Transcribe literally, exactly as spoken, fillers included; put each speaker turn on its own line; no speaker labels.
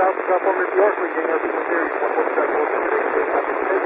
já, já converti hoje, ninguém assim não tem uma quantidade de outra